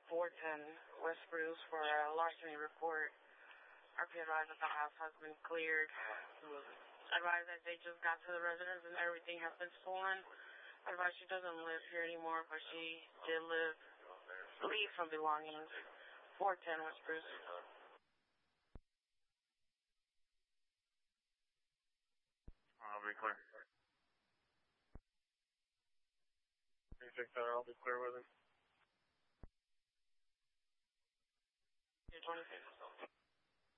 410 West Spruce for a larceny report. RP advised that the house has been cleared. Advised that they just got to the residence and everything has been stolen. Advised she doesn't live here anymore, but she did leave some belongings. 410 West Spruce. I'll be clear. 36 I'll be clear with him. 26.